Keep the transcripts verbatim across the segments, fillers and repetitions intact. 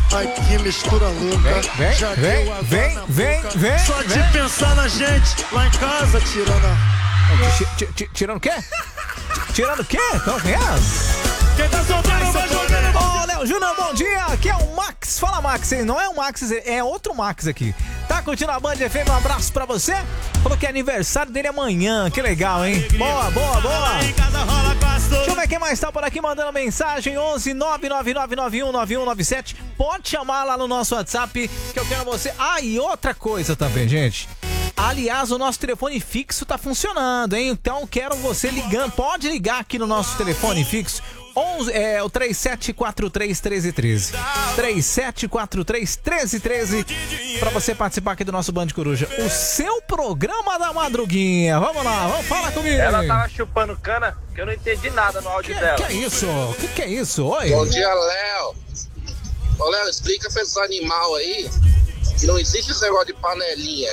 Ai, que mistura louca. Vem, Já vem, deu água vem, na vem, boca. vem, Só vem. de pensar na gente lá em casa, tirando a... Ti- ti- ti- Tirando o quê? Ti- Tirando o quê? Como que é? Quem tá solteiro vai jogando. Ô, Léo Júnior, bom dia. Aqui é o Max. Fala, Max. Não é o Max, é outro Max aqui. Tá curtindo a Band F M? Um abraço pra você. Falou que é aniversário dele amanhã. Que legal, hein? Boa, boa, boa. Deixa eu ver quem mais tá por aqui mandando mensagem. onze nove nove nove nove um nove um nove sete. Pode chamar lá no nosso WhatsApp que eu quero você. Ah, e outra coisa também, gente. Aliás, o nosso telefone fixo tá funcionando, hein? Então quero você ligando. Pode ligar aqui no nosso telefone fixo. onze, é o três sete quatro três um três um três. três sete quatro três um três um três pra você participar aqui do nosso Band Coruja. O seu programa da madruguinha. Vamos lá, vamos falar comigo. Ela tava chupando cana, que eu não entendi nada no áudio que, dela. Que é isso? O que, que é isso? Oi. Bom dia, Léo. Ô, Léo, explica pra esses animal aí que não existe esse negócio de panelinha.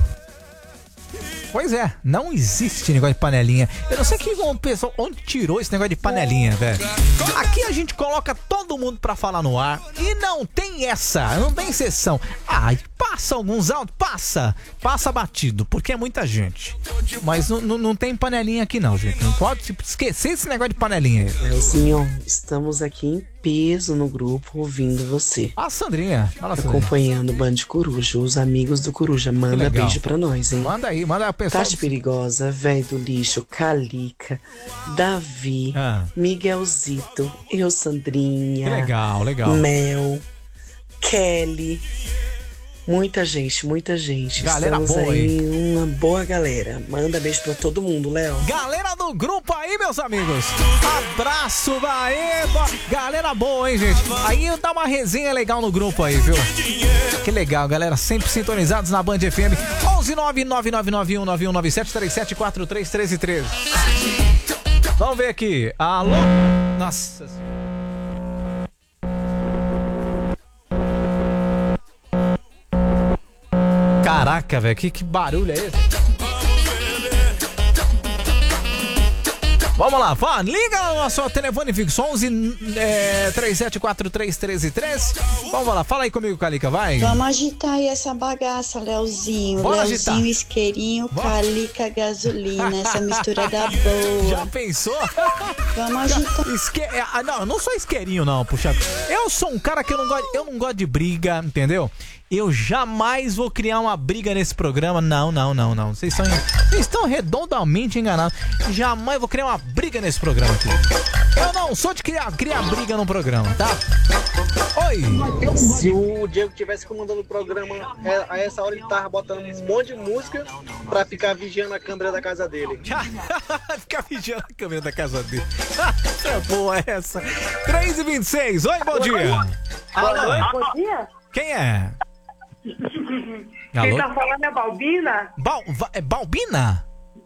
Pois é, não existe negócio de panelinha. Eu não sei que o pessoal onde tirou esse negócio de panelinha, velho. Aqui a gente coloca todo mundo pra falar no ar e não tem essa, não tem exceção. Ah, passa alguns áudios, passa, passa batido, porque é muita gente. Mas não, não, não tem panelinha aqui não, gente. Não pode tipo, esquecer esse negócio de panelinha aí. Leozinho, estamos aqui em peso no grupo ouvindo você. Ah, Sandrinha, fala, Sandrinha. Acompanhando o Band Coruja, os amigos do Coruja. Manda beijo pra nós, hein? Manda aí, manda aí, pessoal. Tati Perigosa, Véi do Lixo, Calica, Davi, Ah. Miguelzito, eu, Sandrinha. Que legal, legal. Mel, Kelly. Muita gente, muita gente. Galera Estamos boa, aí, uma boa galera. Manda beijo pra todo mundo, Léo. Galera do grupo aí, meus amigos. Abraço, vai, galera boa, hein, gente. Aí dá uma resenha legal no grupo aí, viu? Que legal, galera, sempre sintonizados na Band F M. onze nove nove nove nove um nove um nove sete três sete quatro três um três um três. Vamos ver aqui. Alô? Nossa Senhora. Caraca, velho, que, que barulho é esse? Vamos lá, fala, liga no nosso telefone fixo, onze três sete quatro três um três um três. Vamos lá, fala aí comigo, Calica, vai. Vamos agitar aí essa bagaça, Leozinho. Vamos Leozinho, agitar. isqueirinho, Vamos. Calica, gasolina. Essa mistura da boa. Já pensou? Vamos agitar. Isque... ah, não, eu não sou isqueirinho, não, puxa. Eu sou um cara que eu não gosto, eu não gosto de briga, entendeu? Eu jamais vou criar uma briga nesse programa. Não, não, não, não. Vocês estão, vocês estão redondamente enganados. Jamais vou criar uma briga nesse programa aqui. Eu não sou de criar, criar briga no programa, tá? Oi! Se o Diego tivesse comandando o programa, é, a essa hora ele tava botando um monte de música pra ficar vigiando a câmera da casa dele. Ficar vigiando a câmera da casa dele. É boa essa. três e vinte e seis. Oi, bom dia. Alô? Bom dia. Quem é? Quem Alô? tá falando é Balbina? Bal, va- é Balbina?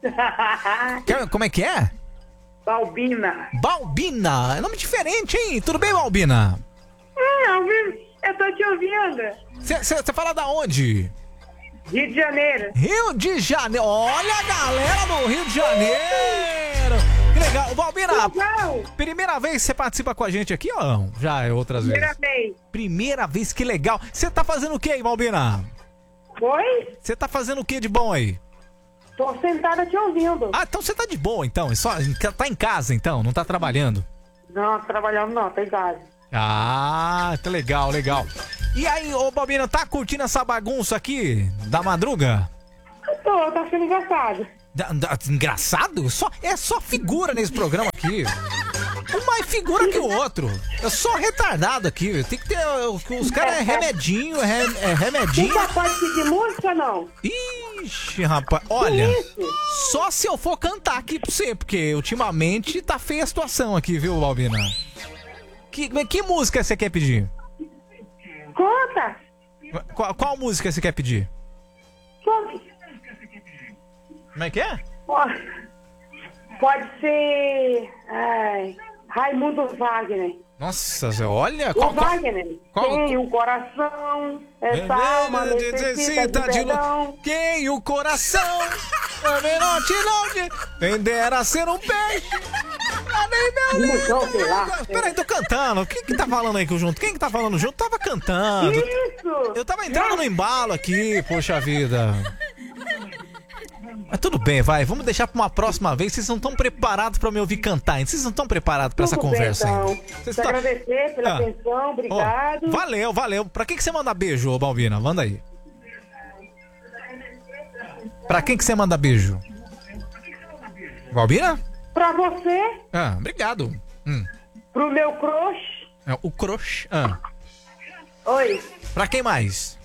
Que- Como é que é? Balbina. Balbina. É nome diferente, hein? Tudo bem, Balbina? Hum, eu tô te ouvindo. Você fala da onde? Rio de Janeiro. Rio de Janeiro. Olha a galera do Rio de Janeiro. Que legal. Balbina, Legal. primeira vez que você participa com a gente aqui ou não? Já é outras Primeira vezes? vez. Primeira vez, que legal. Você tá fazendo o que aí, Balbina? Oi? Você tá fazendo o que de bom aí? Tô sentada te ouvindo. Ah, então você tá de boa, então. É só, tá em casa, então, não tá trabalhando. Não, trabalhando não, tô em casa. Ah, tá legal, legal. E aí, ô Balbina, tá curtindo essa bagunça aqui da madruga? Tô, tá sendo engraçado. Da- da- engraçado? Só, é só figura nesse programa aqui. Um mais figura que o outro. É só retardado aqui. Tem que ter. Os caras é remedinho, é, é remedinho. Você pode pedir música ou não? Ixi, rapaz. Olha, só se eu for cantar aqui pra você, porque ultimamente tá feia a situação aqui, viu, Balbina? Que, que música você quer pedir? Conta. Qual, qual música você quer pedir? Conta. Como é que é? Pode, pode ser... Ai, Raimundo Wagner. Nossa, Zé, olha. O Qual, qual, Wagner qual- tem um coração, essa alma necessita de perdão. Quem o coração também não te longe, quem dera ser um peixe. Cadê meu Dimensão, sei lá. Peraí, tô cantando. Quem que tá falando aí junto? Quem que tá falando junto? Tava cantando. Isso! Eu tava entrando no embalo aqui, poxa vida. Mas tudo bem, vai. Vamos deixar pra uma próxima vez. Vocês não estão preparados pra me ouvir cantar, hein? Vocês não estão preparados pra essa Tudo conversa, bem, hein? então. Vocês Te tão- agradecer pela Ah. atenção, obrigado. Ó, valeu, valeu. Pra quem que você manda beijo, ô Balbina? Manda aí. Pra quem que você manda beijo? Balbina? Pra você, Ah, obrigado. Hum. pro meu crush. É, o crush. Ah. Oi. Pra quem mais?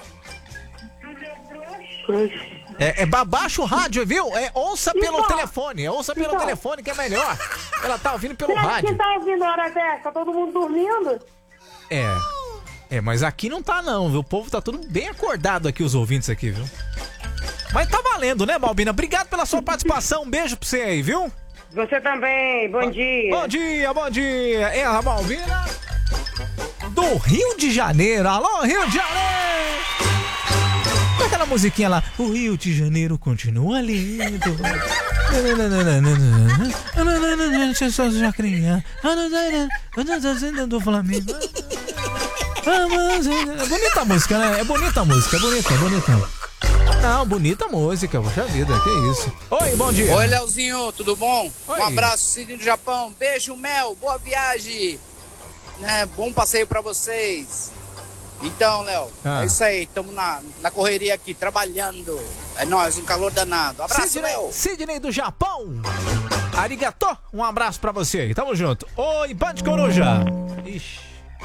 Crush. É, é ba- baixa o rádio, viu? É, ouça pelo Então. telefone. É, ouça pelo Então. telefone que é melhor. Ela tá ouvindo pelo Será que rádio. você tá ouvindo a hora dessa? Tá todo mundo dormindo? É. É, mas aqui não tá não, viu? O povo tá tudo bem acordado aqui, os ouvintes aqui, viu? Mas tá valendo, né, Balbina? Obrigado pela sua participação. Um beijo pra você aí, viu? Você também, bom dia. Bom dia, bom dia. É a Balbina do Rio de Janeiro. Alô, Rio de Janeiro! Com aquela musiquinha lá. O Rio de Janeiro continua lindo. Só Jacrinha. Do Flamengo. É bonita a música, né? É bonita a música, é bonita, é bonita. Não, bonita música, poxa vida, que isso. Oi, bom dia. Oi, Leozinho, tudo bom? Oi. Um abraço, Cidinho do Japão. Beijo, Mel, boa viagem. Né, bom passeio pra vocês. Então, Léo, Ah. é isso aí. Estamos na, na correria aqui, trabalhando. É nóis, um calor danado. Abraço, Sidney, Léo. Sidney do Japão. Arigato, um abraço pra você aí, tamo junto. Oi, Band Coruja. Ixi.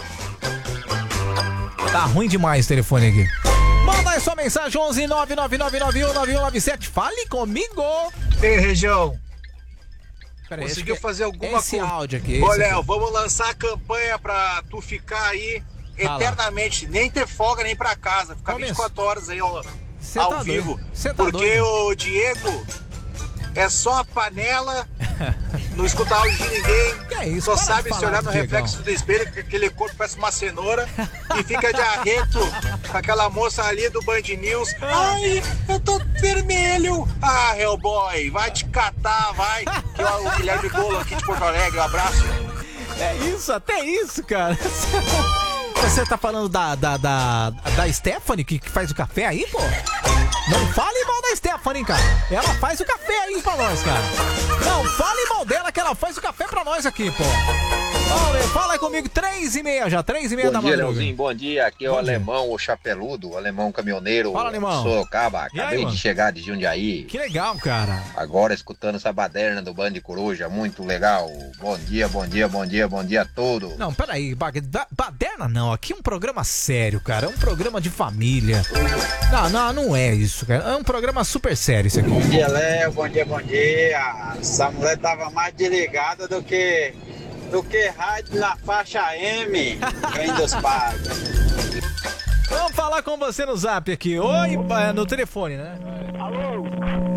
Tá ruim demais o telefone aqui. Manda aí sua mensagem, onze nove nove nove nove um nove um nove sete. Fale comigo. Ei, região. Pera aí, Conseguiu acho que fazer alguma esse coisa? áudio aqui. Ô, esse Léo, aqui. vamos lançar a campanha pra tu ficar aí Fala. eternamente, nem ter folga nem pra casa, ficar Começo. vinte e quatro horas aí ao, Cê ao tá vivo. doido. Cê tá Porque doido. o Diego é só a panela, não escuta áudio de ninguém, Que é isso? só Para de sabe se falar olhar do no Diegão. reflexo do espelho, que aquele corpo parece uma cenoura, e fica de arreto com aquela moça ali do Band News. Ai, eu tô vermelho. Ah, Hellboy, vai te catar, vai. Que é o Guilherme Bolo aqui de Porto Alegre, um abraço. É isso, até isso, cara. Você tá falando da, da, da, da Stephanie que, que faz o café aí, pô? Não fale mal da Stephanie, cara. Ela faz o café aí pra nós, cara. Não fale mal dela que ela faz o café pra nós aqui, pô. Olha, fala aí comigo, três e meia já, três e meia da Bom dia, manhã. Leozinho, bom dia. Aqui é o Bom dia. alemão, o chapeludo, o alemão caminhoneiro. Fala, alemão. Sorocaba. E aí, Acabei mano? de chegar de Jundiaí. Que legal, cara. Agora escutando essa baderna do Band Coruja, muito legal. Bom dia, bom dia, bom dia, bom dia a todos. Não, peraí, ba- ba- baderna não, aqui é um programa sério, cara, é um programa de família. Não, não, não é isso, cara, é um programa super sério isso aqui. Bom dia, Léo. Bom dia, bom dia. Essa mulher tava mais desligada do que do que rádio na faixa M. Vem dos pais. Vamos falar com você no zap aqui, oi, é, no telefone, né? Alô?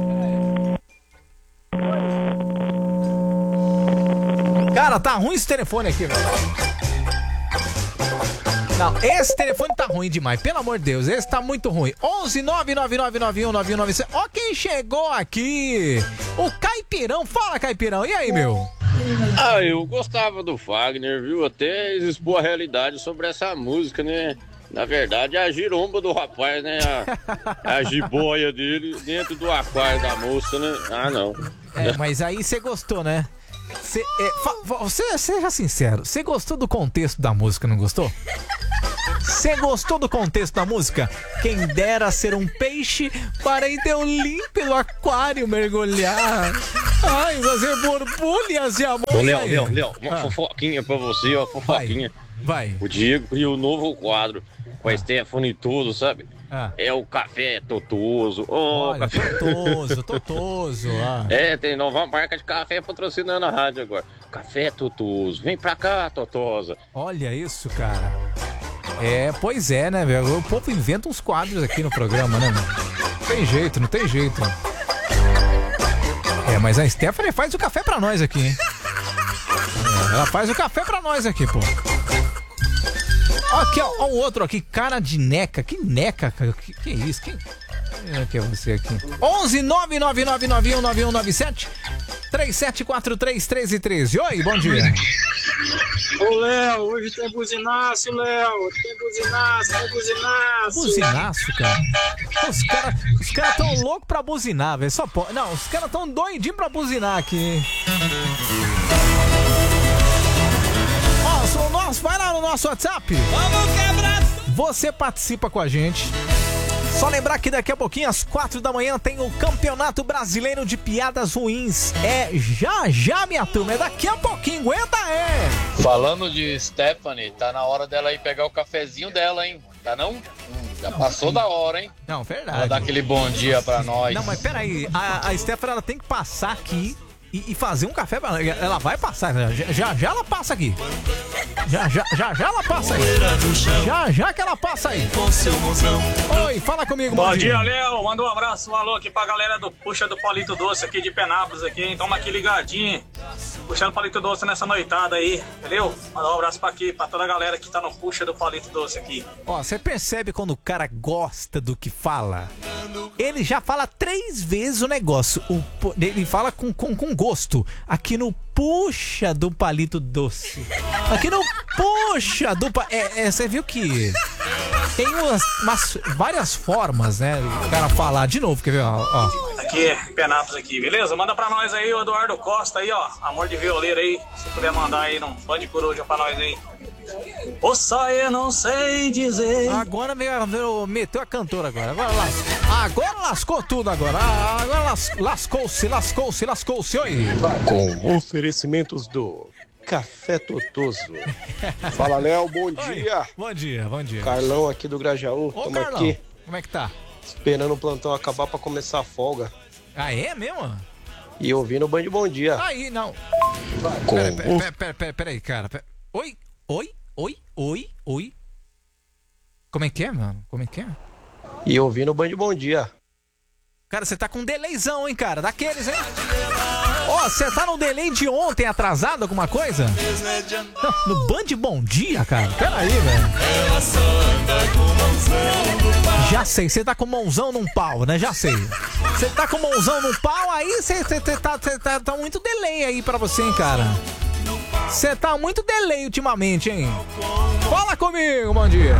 Cara, tá ruim esse telefone aqui, velho. Não, esse telefone tá ruim demais, pelo amor de Deus, esse tá muito ruim. onze nove nove nove nove um nove um nove sete. Ó quem chegou aqui, o Caipirão. Fala, Caipirão, e aí, meu? Ah, eu gostava do Fagner, viu? Até expor a realidade sobre essa música, né? Na verdade, é a giromba do rapaz, né? A, a jiboia dele dentro do aquário da moça, né? Ah, não. É, mas aí você gostou, né? Cê, é, fa- fa- você, seja sincero, você gostou do contexto da música, não gostou? Você gostou do contexto da música? Quem dera ser um peixe para em teu límpido aquário mergulhar. Ai, fazer borbulhas de amor. Ô, Léo, Aí. Léo, Léo, uma Ah, fofoquinha pra você, ó, fofoquinha. vai. O Diego e o novo quadro com a Stephanie e tudo, sabe? Ah. É o Café Totoso. Ô, Olha, café... Totoso, Totoso. Ah. É, tem nova marca de café patrocinando a rádio agora. Café Totoso. Vem pra cá, Totosa. Olha isso, cara. É, pois é, né, velho? O povo inventa uns quadros aqui no programa, né, mano? Não tem jeito, não tem jeito. É, mas a Stephanie faz o café pra nós aqui, hein? É, ela faz o café pra nós aqui, pô. Ó, aqui, ó, ó, o outro aqui, cara de neca. Que neca, cara? Que, que isso? Quem é que é você aqui? onze nove nove nove nove um nove um nove sete. três sete quatro três, um três um três. Oi, bom dia. Ô, Léo, hoje tem buzinaço, Léo. Tem buzinaço, tem buzinaço. Buzinaço, cara. Os caras os cara tão loucos pra buzinar, velho. Só pode. Não, os caras tão doidinhos pra buzinar aqui. Ó, o nosso, vai lá no nosso WhatsApp. Vamos quebrar. Você participa com a gente. Só lembrar que daqui a pouquinho, às quatro da manhã, tem o Campeonato Brasileiro de Piadas Ruins. É já já, minha turma. É daqui a pouquinho. Aguenta é. Falando de Stephanie, tá na hora dela ir pegar o cafezinho dela, hein? Tá não? Hum, já passou da hora, hein? Não, verdade. Ela dá aquele bom dia pra nós. Não, mas peraí. A, a Stephanie, ela tem que passar aqui e, e fazer um café pra ela. Ela vai passar. Já, já já ela passa aqui. Já já, já já ela passa aí. Já já que ela passa aí. Oi, fala comigo, Bom dia, Léo. Manda um abraço, um alô aqui pra galera do Puxa do Palito Doce aqui de Penápolis aqui, hein? Toma aqui ligadinho. Puxando Palito Doce nessa noitada aí, entendeu? Manda um abraço pra aqui, pra toda a galera que tá no Puxa do Palito Doce aqui. Ó, você percebe quando o cara gosta do que fala? Ele já fala três vezes o negócio. O, ele fala com, com, com gosto. Aqui no Puxa do Palito Doce. Aqui no Puxa do Palito... É, é, você viu que tem umas, umas várias formas, né? O cara falar de novo, quer ver? Ó, ó. Aqui, Penápolis aqui, beleza? Manda pra nós aí o Eduardo Costa aí, ó. Amor de violeiro aí. Se puder mandar aí num Band Coruja pra nós aí. Moça, eu não sei dizer. Agora meu, meu, meteu a cantora agora. Agora, las, agora lascou tudo agora. Agora las, lascou-se, lascou-se, lascou-se. Oi. Com oferecimentos do Café Totoso. Fala, Léo, bom dia. Oi. Bom dia, bom dia. Carlão aqui do Grajaú. Ô, Tamo Carlão, aqui. como é que tá? Esperando o plantão acabar pra começar a folga. Ah, é mesmo? E ouvindo o Band Bom Dia. Aí, não. Com Peraí, peraí, peraí, peraí, peraí, cara. Pera... Oi, oi, oi, oi, oi. Como é que é, mano? Como é que é? E ouvindo o Band Bom Dia. Cara, você tá com um delayzão, hein, cara? Daqueles, hein? Ó, oh, você tá no delay de ontem atrasado, alguma coisa? Não, no Band Bom Dia, cara? Pera aí, velho. Já sei, você tá com mãozão num pau, né? Já sei. Você tá com mãozão num pau, aí você tá, tá, tá muito delay aí pra você, hein, cara? Você tá muito delay ultimamente, hein? Fala comigo, bom dia.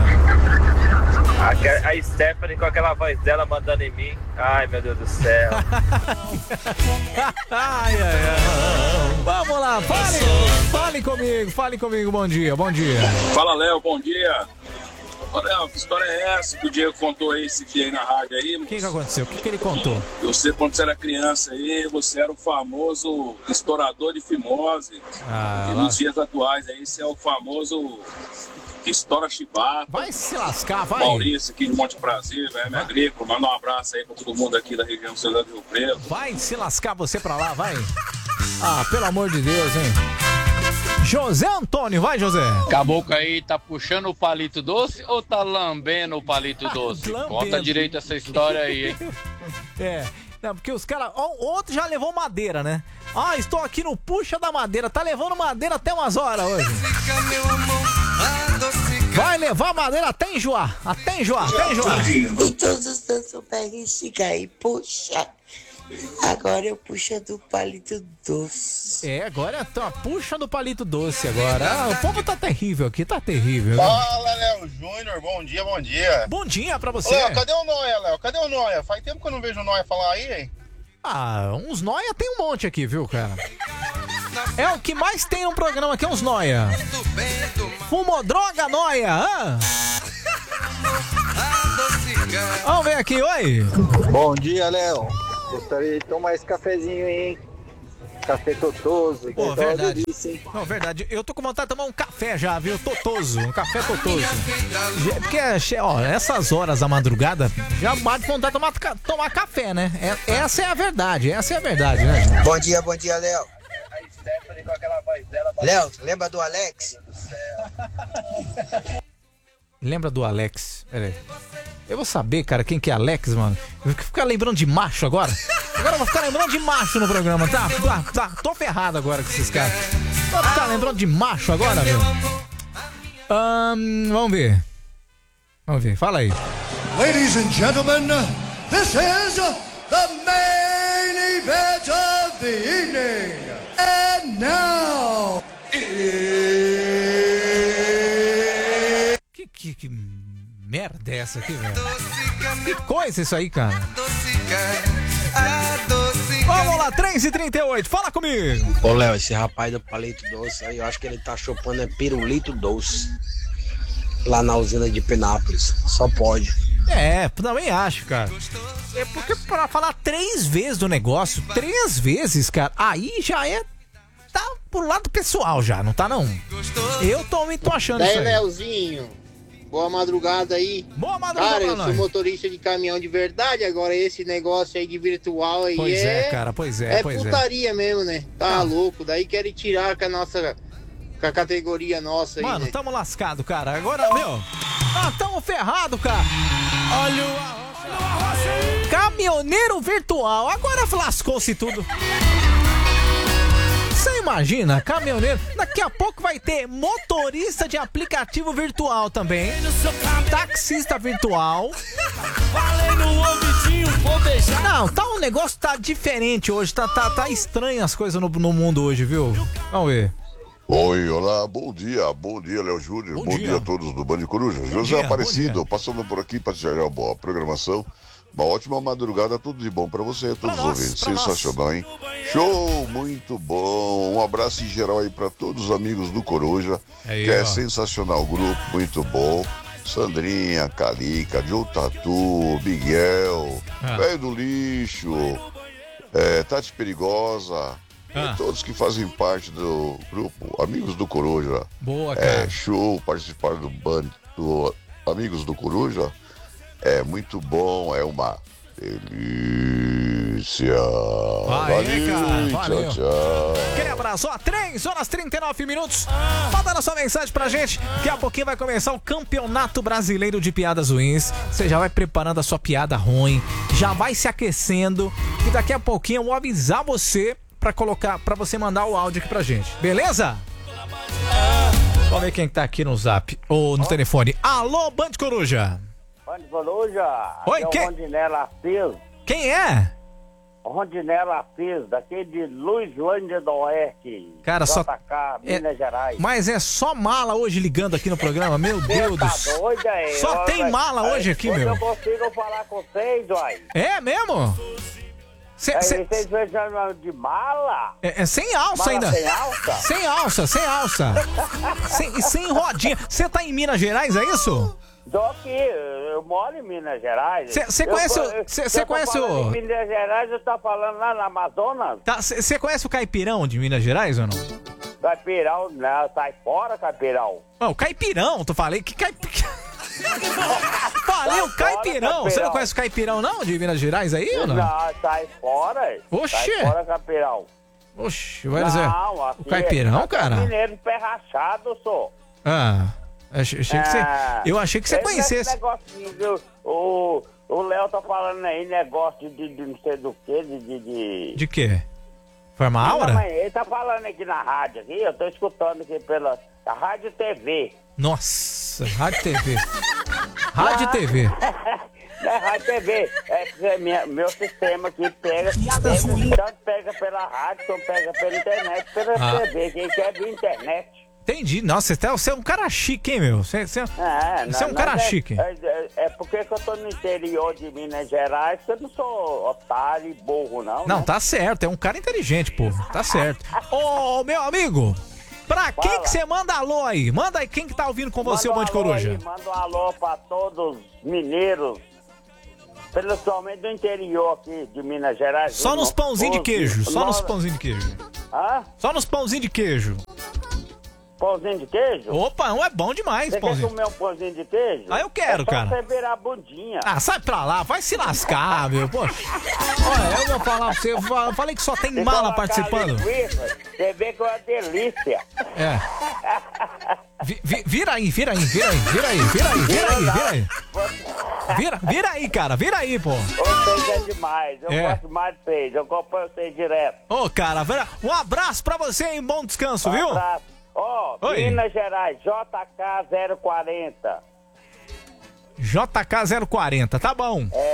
A, a Stephanie com aquela voz dela mandando em mim. Ai, meu Deus do céu. Ai, ai, ai. Vamos lá, fale, fale comigo, fale comigo, bom dia, bom dia. Fala, Léo, bom dia. Ô, Léo, que história é essa que o Diego contou aí, esse aqui aí na rádio aí? O que que aconteceu? O que que ele contou? Você, quando você era criança aí, você era o famoso estourador de fimose. Ah, e nos dias atuais aí, você é o famoso... que estoura chibata. Vai se lascar, vai. Maurício aqui de Monte Prazer, velho, agrícola. Manda um abraço aí pra todo mundo aqui da região do São José do Rio Preto. Vai se lascar você pra lá, vai. Ah, pelo amor de Deus, hein. José Antônio, vai, José. Caboclo aí tá puxando o palito doce ou tá lambendo o palito doce? Lambendo. Conta direito essa história aí, hein? É, não, porque os caras... Outro já levou madeira, né? Ah, estou aqui no Puxa da Madeira. Tá levando madeira até umas horas hoje. Vai levar madeira até enjoar. Até enjoar, até enjoar. E todos os dançam pega e esticar e puxa. Agora eu puxo do palito doce. É, agora é a puxa do palito doce agora. Ah, o povo tá terrível aqui, tá terrível. Fala, Léo Júnior, bom dia, bom dia. Bom dia pra você. Ô, Léo, cadê o Noia, Léo? Cadê o Noia? Faz tempo que eu não vejo o Noia falar aí, hein? Ah, uns noia tem um monte aqui, viu, cara? É o que mais tem no programa aqui, é uns noia. Fumou droga, noia, hã? Vamos ver aqui, oi. Bom dia, Léo. Gostaria de tomar esse cafezinho aí, hein? Café totoso. Pô, verdade. Delícia, não, verdade. Eu tô com vontade de tomar um café já, viu? Totoso, um café totoso. Porque, ó, essas horas da madrugada, já bate vontade de tomar, tomar café, né? É, essa é a verdade, essa é a verdade, né? Bom dia, bom dia, Léo. Léo, lembra do Alex? Lembra do Alex? Pera aí. Eu vou saber, cara, quem que é Alex, mano. Eu vou ficar lembrando de macho agora. Agora eu vou ficar lembrando de macho no programa, tá? Tá, tá. Tô ferrado agora com esses caras. Vou ficar lembrando de macho agora, meu. Um, vamos ver. Vamos ver, fala aí. Ladies and gentlemen, this is the main event of the evening. And now... Que, que, que merda é essa aqui, velho? Que coisa isso aí, cara? Vamos lá, três e trinta e oito, fala comigo. Ô, Léo, esse rapaz do palito doce aí, eu acho que ele tá chupando é pirulito doce. Lá na usina de Penápolis. Só pode. É, também acho, cara. É porque pra falar três vezes do negócio, três vezes, cara, aí já é... Tá pro lado pessoal já, não tá não? Eu também tô achando Daí, isso aí. Léozinho, boa madrugada aí. Boa madrugada, cara, eu pra sou nós. motorista de caminhão de verdade, agora esse negócio aí de virtual aí Pois é... é, cara, pois é, É pois é. putaria mesmo, né? Tá Ah. louco, daí querem tirar com a nossa... Com a categoria nossa aí, Mano, né? tamo lascado, cara. Agora, meu... Ah, tamo ferrado, cara. Olha o arrocha. Caminhoneiro virtual. Agora lascou-se tudo. Você imagina, caminhoneiro, daqui a pouco vai ter motorista de aplicativo virtual também, taxista virtual. Não, tá um negócio tá diferente hoje, tá, tá, tá estranho as coisas no, no mundo hoje, viu? Vamos ver. Oi, olá, bom dia, bom dia, Léo Júnior, bom, bom dia. dia a todos do Band Coruja. Bom José dia, Aparecido, passando por aqui para tirar uma boa programação. Uma ótima madrugada, tudo de bom pra você, todos os ouvintes. Sensacional, hein? Show, muito bom. Um abraço em geral aí pra todos os amigos do Coruja, aí, que é ó. sensacional. Grupo, muito bom. Sandrinha, Calica, Joe Tatu, Miguel, Ah. Velho do Lixo, é, Tati Perigosa, Ah. e todos que fazem parte do grupo Amigos do Coruja. Boa, cara. É show participar do Band do Amigos do Coruja. É muito bom, é uma delícia. Aê, cara, valeu. Tchau, tchau. Aquele abraço, ó, três horas e trinta e nove minutos. Manda a sua mensagem pra gente. Daqui a pouquinho vai começar o Campeonato Brasileiro de Piadas Ruins. Você já vai preparando a sua piada ruim, já vai se aquecendo. E daqui a pouquinho eu vou avisar você pra colocar, pra você mandar o áudio aqui pra gente. Beleza? Vamos ver quem tá aqui no zap ou no telefone. Alô, Band Coruja. Band Coruja. Oi, aqui é quem? o Rondinella Assis. Quem é? Rondinella Assis, daqui de Luislândia do Oeste. Cara, só- J K, é- Minas Gerais. Mas é só mala hoje ligando aqui no programa, meu Deus do Tá céu. doido aí? Só Ó, tem vai- mala aí, hoje aqui, hoje meu. eu consigo falar com vocês, uai. É mesmo? Cê, Aí, cê- vocês precisam de mala? é, é sem alça Mala ainda. sem alça? Sem alça, sem alça. sem, sem rodinha. Você tá em Minas Gerais, é isso? Tô aqui, eu moro em Minas Gerais. Cê- cê Eu conhece tô- o- eu- cê- eu cê tô conhece falando o- em Minas Gerais, eu tô falando lá no Amazonas. Você conhece o Caipirão de Minas Gerais ou não? Caipirão, não, sai fora, Caipirão. Não, o Caipirão, tu falei que Caip... Falei o Caipirão. Você não conhece o Caipirão não, de Minas Gerais aí ou não? Não, sai fora. Oxê. Sai fora, Caipirão. Oxe, vai dizer. Não, aqui O Caipirão, é, cara? Mineiro pé rachado, sou. Ah, achei, achei que você... Ah, Eu achei que você esse conhecesse. Negocinho, viu? O o Léo tá falando aí negócio de, de não sei do que, de... de, de... De quê? Forma Não, aura? mas ele tá falando aqui na rádio, aqui, eu tô escutando aqui pela a Rádio T V. Nossa, Rádio T V. Rádio T V. Não é Rádio T V, é que é minha, meu sistema aqui pega, pega, tanto pega pela rádio, como pega pela internet, pela Ah. T V, quem quer vir internet. Entendi. Nossa, você tá- você é um cara chique, hein, meu? Você, você- É, você é um não, cara mas é- chique. É, é, é porque que eu tô no interior de Minas Gerais, que eu não sou otário e burro, não. Não, né? tá certo. É um cara inteligente, pô. Tá certo. Ô, meu amigo, pra quem Fala. que você manda alô aí? Manda aí quem que tá ouvindo com você, o Manda Band um alô Coruja. aí, manda um alô pra todos os mineiros, principalmente do interior aqui de Minas Gerais. Só Os nos no- pãozinhos de os- queijo. Só nos nós- pãozinhos de queijo. Hã? Só nos pãozinhos de queijo. Pãozinho de queijo? Opa, não é bom demais, Você quer pãozinho. comer um pãozinho de queijo? Ah, eu quero, é só cara. você virar a bundinha. Ah, sai pra lá, vai se lascar, meu. Poxa. Olha, eu vou falar pra você. Eu fa- eu falei que só tem Se mala colocar participando. linguiça, Você vê que é uma delícia. É. Vi- vi- vira aí, vira aí, vira aí, vira aí, vira aí, vira aí, vira aí. Vira, vira aí, cara, vira aí, pô. Vocês é demais. Eu É. gosto mais de vocês. Eu acompanho vocês direto. Ô, cara, vira- um abraço pra você e bom descanso, viu? Abraço. Ó, Oi. Minas Gerais, J K zero quarenta. J K zero quarenta, tá bom. É, em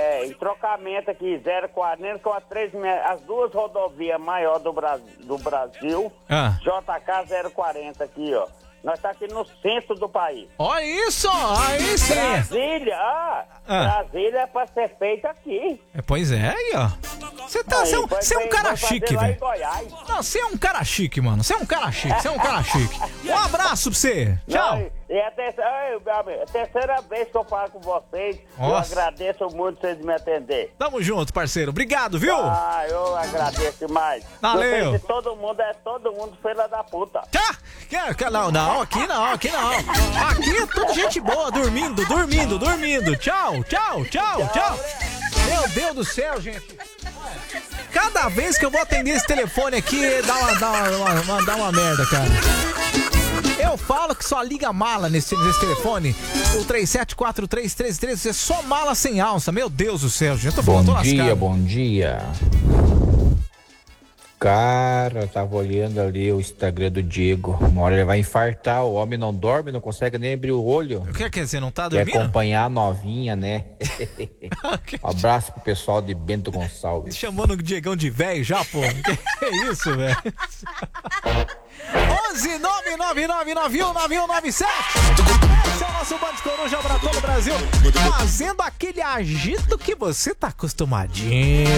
trocamento aqui, zero quarenta com a três, as duas rodovias maiores do Brasil, do Brasil Ah. J K zero quarenta aqui, ó. Nós tá aqui no centro do país. Olha isso, aí sim. Brasília, ah, Ah. Brasília é pra ser feita aqui. É, pois é, aí, ó. Você tá, Aí, você é um, vai- você é um vai- cara vai fazer chique, lá em velho. Goiás. Não, você é um cara chique, mano. Você é um cara chique, você é um cara chique. Um abraço pra você. Tchau. Não, e é a terceira, ai, meu amigo, é a terceira vez que eu falo com vocês. Nossa. Eu agradeço muito vocês me atender. Tamo junto, parceiro. Obrigado, viu? Ah, eu agradeço demais. Valeu. Vocês, todo mundo é todo mundo filha da puta. Quer- quer- Não, não, aqui não, aqui não. Aqui é tudo gente boa, dormindo, dormindo, dormindo. Tchau, tchau, tchau, tchau. Meu Deus do céu, gente. Cada vez que eu vou atender esse telefone aqui, dá uma, dá uma, uma- dá uma merda, cara. Eu falo que só liga mala nesse, nesse telefone. O três sete quatro três três três é só mala sem alça. Meu Deus do céu, gente. Eu tô Bom falando, tô dia, lascado. bom dia. Cara, eu tava olhando ali o Instagram do Diego. Uma hora ele vai infartar. O homem não dorme, não consegue nem abrir o olho. O que quer dizer? Não tá Quer dormindo? acompanhar a novinha, né? Um abraço pro pessoal de Bento Gonçalves. Chamando o Diegão de velho já, pô. Que é isso, velho? onze nove nove nove nove um nove um nove sete. Esse é o nosso Band Coruja pra todo o Brasil. Fazendo aquele agito que você tá acostumadinho.